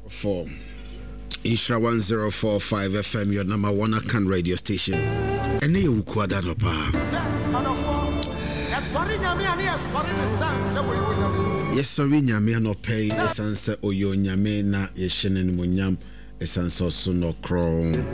for Ishra 1045 FM, your number one Akan radio station. And you Kwada no pa. Yes, sorry, Nyame no pay, the sunset or your Nyame na yeshin and munyam, a sense of no crown.